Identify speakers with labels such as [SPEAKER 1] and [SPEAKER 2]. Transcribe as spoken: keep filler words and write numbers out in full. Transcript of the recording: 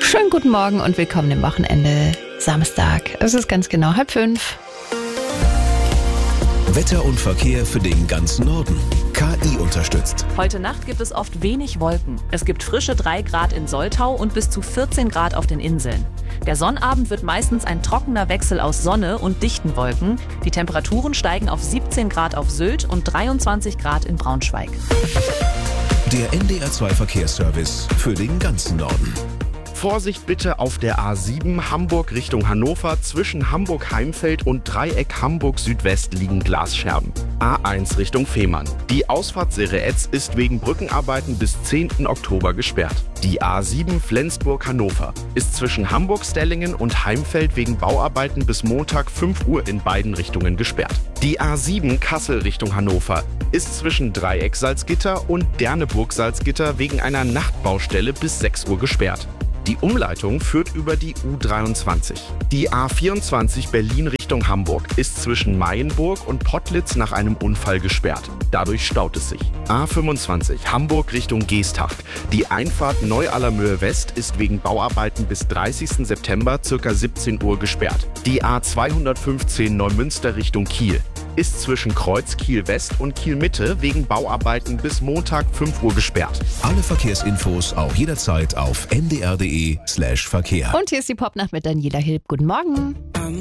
[SPEAKER 1] Schönen guten Morgen und willkommen im Wochenende. Samstag. Es ist ganz genau halb fünf.
[SPEAKER 2] Wetter und Verkehr für den ganzen Norden. K I unterstützt.
[SPEAKER 3] Heute Nacht gibt es oft wenig Wolken. Es gibt frische drei Grad in Soltau und bis zu vierzehn Grad auf den Inseln. Der Sonnabend wird meistens ein trockener Wechsel aus Sonne und dichten Wolken. Die Temperaturen steigen auf siebzehn Grad auf Sylt und dreiundzwanzig Grad in Braunschweig.
[SPEAKER 2] Der N D R zwei Verkehrsservice für den ganzen Norden.
[SPEAKER 4] Vorsicht bitte auf der A sieben Hamburg Richtung Hannover. Zwischen Hamburg-Heimfeld und Dreieck Hamburg-Südwest liegen Glasscherben. A eins Richtung Fehmarn. Die Ausfahrt Sereetz ist wegen Brückenarbeiten bis zehnten Oktober gesperrt. Die A sieben Flensburg-Hannover ist zwischen Hamburg-Stellingen und Heimfeld wegen Bauarbeiten bis Montag fünf Uhr in beiden Richtungen gesperrt. Die A sieben Kassel Richtung Hannover ist zwischen Dreieck Salzgitter und Derneburg Salzgitter wegen einer Nachtbaustelle bis sechs Uhr gesperrt. Die Umleitung führt über die U dreiundzwanzig. Die A vierundzwanzig Berlin Richtung Hamburg ist zwischen Mayenburg und Pottlitz nach einem Unfall gesperrt. Dadurch staut es sich. A fünfundzwanzig Hamburg Richtung Geesthacht. Die Einfahrt Neu-Allermöhe West ist wegen Bauarbeiten bis dreißigsten September ca. siebzehn Uhr gesperrt. Die A zweihundertfünfzehn Neumünster Richtung Kiel ist zwischen Kreuz Kiel West und Kiel Mitte wegen Bauarbeiten bis Montag fünf Uhr gesperrt.
[SPEAKER 2] Alle Verkehrsinfos auch jederzeit auf n d r punkt d e slash Verkehr.
[SPEAKER 1] Und hier ist die Popnacht mit Daniela Hilb. Guten Morgen.